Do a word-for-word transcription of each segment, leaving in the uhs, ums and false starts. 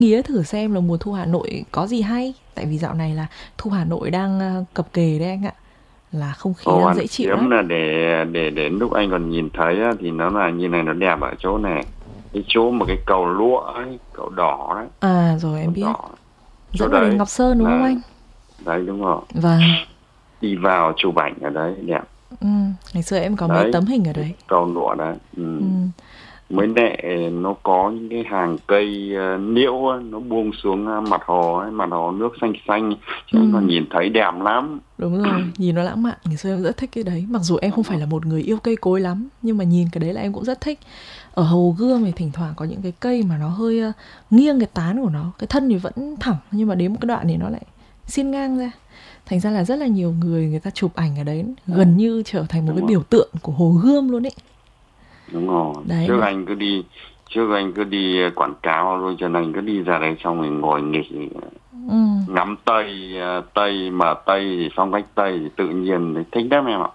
Nghĩa thử xem là mùa thu Hà Nội có gì hay. Tại vì dạo này là thu Hà Nội đang ờ, cập kề đấy anh ạ. Là không khí Hồ đang Hoàn dễ chịu Kiếm lắm. là để để đến lúc anh còn nhìn thấy á, thì nó là như này, nó đẹp ở chỗ này, cái chỗ một cái cầu lụa ấy, cầu đỏ đấy, À rồi cầu em biết. đỏ, chỗ Dẫn vào đền đấy Ngọc Sơn đúng không là anh? đấy đúng rồi, Vâng. đi vào chụp ảnh ở đấy đẹp Ừ. Ngày xưa em có mấy đấy, tấm hình ở cái đấy. cầu lụa đấy. Ừ. Ừ. Mới nẹ nó có những cái hàng cây ờ, liễu á, nó buông xuống ờ, mặt hồ ấy, mặt hồ nước xanh xanh, chứ Ừ. anh còn nhìn thấy đẹp lắm. Đúng rồi, nhìn nó lãng mạn. Ngày xưa em rất thích cái đấy. Mặc dù em không phải là một người yêu cây cối lắm, nhưng mà nhìn cái đấy là em cũng rất thích. Ở Hồ Gươm thì thỉnh thoảng có những cái cây mà nó hơi ờ, nghiêng cái tán của nó. Cái thân thì vẫn thẳng, nhưng mà đến một cái đoạn thì nó lại xiên ngang ra. Thành ra là rất là nhiều người người ta chụp ảnh ở đấy, gần như trở thành một cái Đúng rồi, biểu tượng của Hồ Gươm luôn ấy. đúng rồi. Đấy Trước nó. anh cứ đi trước anh cứ đi quảng cáo rồi, cho nên cứ đi ra đấy xong rồi ngồi nghỉ, Ừ. ngắm Tây, ờ, Tây mà Tây thì phong cách Tây thì tự nhiên thì thích lắm em ạ.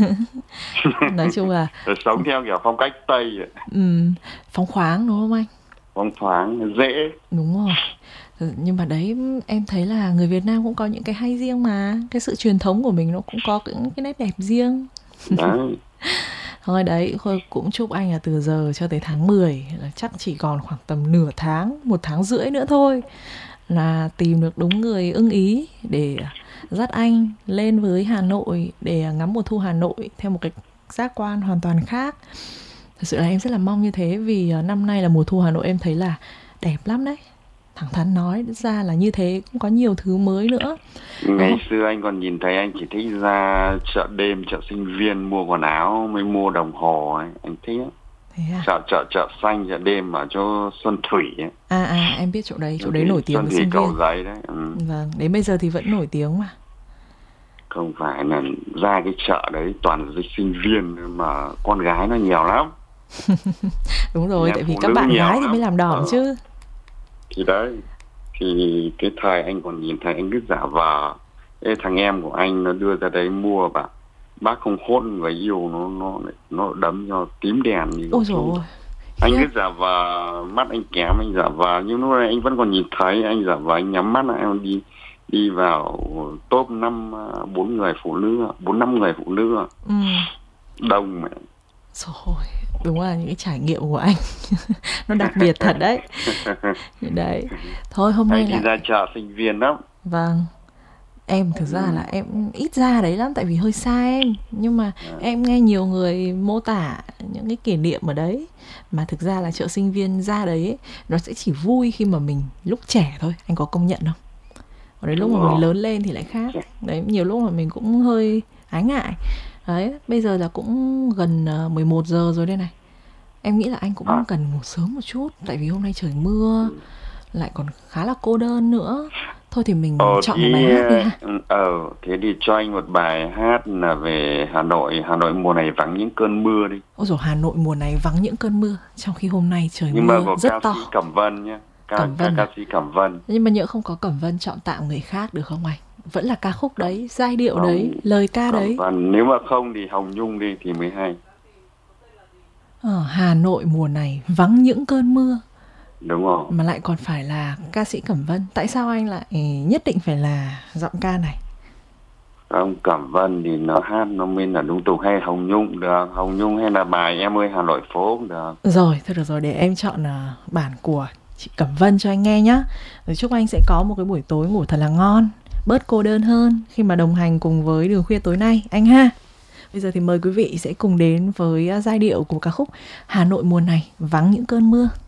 Nói chung là Rồi sống theo kiểu phong cách Tây ấy. ừ, phóng khoáng đúng không anh? Phóng thoáng dễ. Đúng rồi. Ừ, nhưng mà đấy em thấy là người Việt Nam cũng có những cái hay riêng mà. Cái sự truyền thống của mình nó cũng có những cái nét đẹp riêng. Đấy. Thôi đấy, thôi cũng chúc anh là từ giờ cho tới tháng mười là chắc chỉ còn khoảng tầm nửa tháng, một tháng rưỡi nữa thôi là tìm được đúng người ưng ý để dắt anh lên với Hà Nội để ngắm mùa thu Hà Nội theo một cái giác quan hoàn toàn khác. Thật sự là em rất là mong như thế vì năm nay là mùa thu Hà Nội em thấy là đẹp lắm đấy. Thẳng thắn nói ra là như thế, cũng có nhiều thứ mới nữa. Ngày xưa anh còn nhìn thấy anh chỉ thích ra chợ đêm, chợ sinh viên mua quần áo, mới mua đồng hồ ấy, anh thích á. Thế à? Chợ chợ chợ xanh, chợ đêm ở chỗ Xuân Thủy ấy. À à em biết chỗ đấy, chỗ Xuân đấy Thủy, nổi tiếng Xuân với Thủy sinh Cầu viên. Giấy đấy. Ừ. Vâng, đến bây giờ thì vẫn nổi tiếng mà. Không phải là ra cái chợ đấy toàn là sinh viên mà con gái nó nhiều lắm. Đúng rồi, Nhà tại vì phụ các nữ bạn nhiều gái thì lắm. mới làm đỏm Ờ. chứ. Thì đấy, thì cái thời anh còn nhìn thấy anh cứ giả vờ. Ê, thằng em của anh nó đưa ra đấy mua, bảo bác không hôn người yêu nó nó nó đấm cho tím đèn đi. Ôi dồi ôi. Anh Khiếp. cứ giả vờ mắt anh kém, anh giả vờ nhưng lúc này anh vẫn còn nhìn thấy, anh giả vờ anh nhắm mắt lại, anh đi đi vào top năm bốn người phụ nữ, bốn năm người phụ nữ. Ừ. Đông mà. Rồi, đúng là những cái trải nghiệm của anh nó đặc biệt thật đấy. Đấy. Thôi hôm nay anh đi là ra chợ sinh viên lắm. vâng. Em thực ra là em ít ra đấy lắm tại vì hơi xa em. Nhưng mà em nghe nhiều người mô tả những cái kỷ niệm ở đấy. Mà thực ra là chợ sinh viên ra đấy ấy, nó sẽ chỉ vui khi mà mình lúc trẻ thôi. Anh có công nhận không? Ở đấy lúc mà mình lớn lên thì lại khác. Đấy, nhiều lúc mà mình cũng hơi ái ngại. Đấy, bây giờ là cũng gần mười một giờ rồi đây này. Em nghĩ là anh cũng À. cần ngủ sớm một chút. Tại vì hôm nay trời mưa, lại còn khá là cô đơn nữa. Thôi thì mình Ờ, chọn thì, một bài hát đi ha. Ờ, thế thì cho anh một bài hát là về Hà Nội. Hà Nội mùa này vắng những cơn mưa đi. Ôi dồi, Hà Nội mùa này vắng những cơn mưa. Trong khi hôm nay trời Nhưng mưa mà có rất ca to. sĩ Cẩm Vân nhé. Ca, Cẩm Vân ca, à? ca sĩ Cẩm Vân. Nhưng mà nhỡ không có Cẩm Vân, chọn tạm người khác được không anh? Vẫn là ca khúc đấy, giai điệu Không, đấy, lời ca Cẩm đấy. Vân. Nếu mà không thì Hồng Nhung đi thì mới hay. Ở Hà Nội mùa này vắng những cơn mưa. Đúng rồi. Mà lại còn phải là ca sĩ Cẩm Vân. Tại sao anh lại nhất định phải là giọng ca này? Ông Cẩm Vân thì nó hát nó mới là đúng tục, hay Hồng Nhung được. Hồng Nhung hay là bài Em ơi Hà Nội phố cũng được. Rồi, thôi được rồi, để em chọn uh, bản của chị Cẩm Vân cho anh nghe nhá. Rồi chúc anh sẽ có một cái buổi tối ngủ thật là ngon, bớt cô đơn hơn khi mà đồng hành cùng với Đường Khuya tối nay anh ha. Bây giờ thì mời quý vị sẽ cùng đến với uh, giai điệu của ca khúc Hà Nội mùa này vắng những cơn mưa.